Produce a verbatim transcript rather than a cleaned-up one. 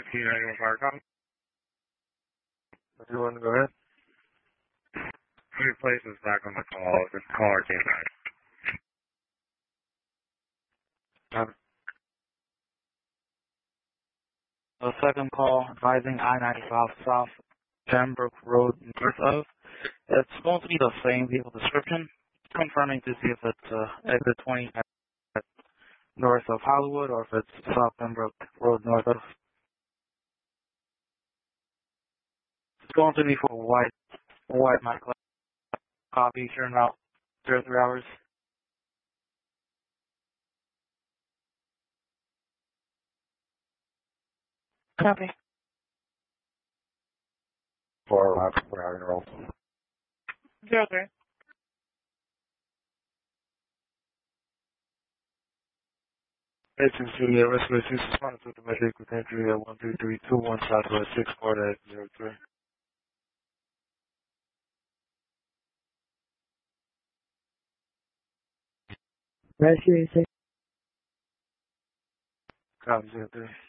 T ninety-one fire call. If you want to go ahead. Three places back on the call. This caller came back. Um, A second call advising I ninety-five South Pembroke Road north of. It's going to be the same vehicle description. Confirming to see if it's uh, exit twenty at north of Hollywood or if it's South Pembroke Road north of. It's going to be for a white, white Michael copy, turn out two or three hours. Copy. four left, four hour roll. Zero three. Agent Studio, Rescue six one to the medic with entry at one three three two one Southwest six four eight zero three. Rescue six. Copy zero three.